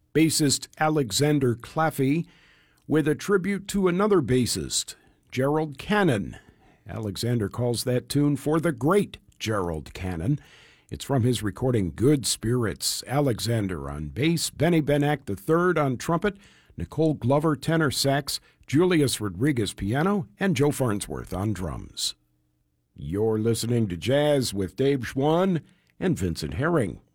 bassist Alexander Claffey with a tribute to another bassist, Gerald Cannon. Alexander calls that tune For the Great Gerald Cannon. It's from his recording Good Spirits. Alexander on bass, Benny Benack III on trumpet, Nicole Glover tenor sax, Julius Rodriguez piano, and Joe Farnsworth on drums. You're listening to Jazz with Dave Schwann and Vincent Herring.